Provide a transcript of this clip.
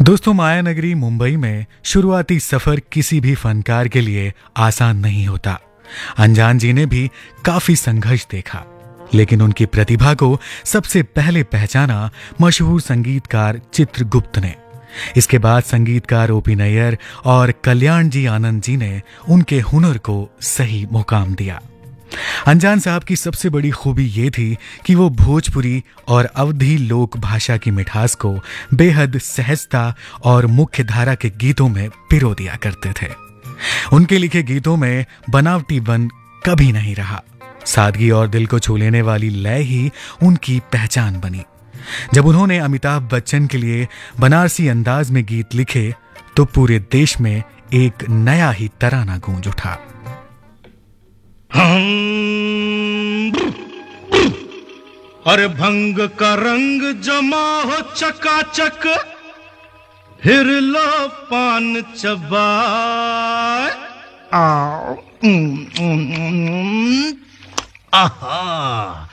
दोस्तों, माया नगरी मुंबई में शुरुआती सफर किसी भी फनकार के लिए आसान नहीं होता। अनजान जी ने भी काफी संघर्ष देखा, लेकिन उनकी प्रतिभा को सबसे पहले पहचाना मशहूर संगीतकार चित्रगुप्त ने। इसके बाद संगीतकार ओपी नैयर और कल्याण जी आनंद जी ने उनके हुनर को सही मुकाम दिया। अनजान साहब की सबसे बड़ी खूबी ये थी कि वो भोजपुरी और अवधी लोक भाषा की मिठास को बेहद सहजता और मुख्य धारा के गीतों में पिरो दिया करते थे। उनके लिखे गीतों में बनावटीपन कभी नहीं रहा। सादगी और दिल को छू लेने वाली लय ही उनकी पहचान बनी। जब उन्होंने अमिताभ बच्चन के लिए बनारसी अंदाज में गीत लिखे तो पूरे देश में एक नया ही तराना गूंज उठा। अरे भंग का रंग जमा हो चकाचक, हिर लो पान चबाए। आहा,